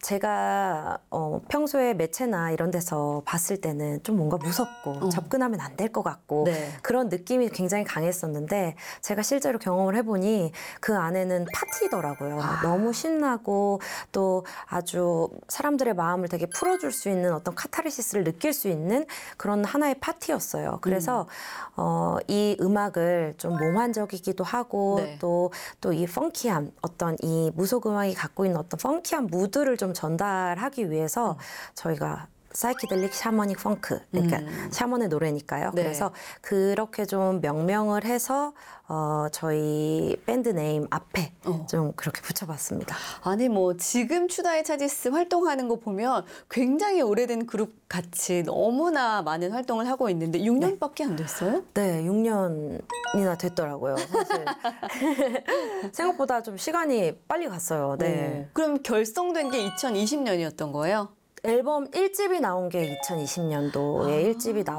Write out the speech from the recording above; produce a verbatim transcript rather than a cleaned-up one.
제가 어, 평소에 매체나 이런 데서 봤을 때는 좀 뭔가 무섭고 어. 접근하면 안 될 것 같고 네. 그런 느낌이 굉장히 강했었는데 제가 실제로 경험을 해보니 그 안에는 파티더라고요. 아. 너무 신나고 또 아주 사람들의 마음을 되게 풀어줄 수 있는 어떤 카타르시스를 느낄 수 있는 그런 하나의 파티였어요. 그래서 음. 어, 이 음악을 좀 몽환적이기도 하고 네. 또 또 이 펑키함 어떤 이 무속 음악이 갖고 있는 어떤 펑키한 무드를 좀 전달하기 위해서 음. 저희가 사이키델릭 샤머닉 펑크 그러니까 음. 샤먼의 노래니까요. 네. 그래서 그렇게 좀 명명을 해서 어, 저희 밴드 네임 앞에 어. 좀 그렇게 붙여봤습니다. 아니 뭐 지금 추다의 차지스 활동하는 거 보면 굉장히 오래된 그룹 같이 너무나 많은 활동을 하고 있는데 육 년밖에 안 됐어요? 네, 육 년이나 됐더라고요. 사실 생각보다 좀 시간이 빨리 갔어요. 네. 오. 그럼 결성된 게 이천이십 년이었던 거예요? 앨범 일 집이 나온 게 이천이십 년도에 아. 일 집이 나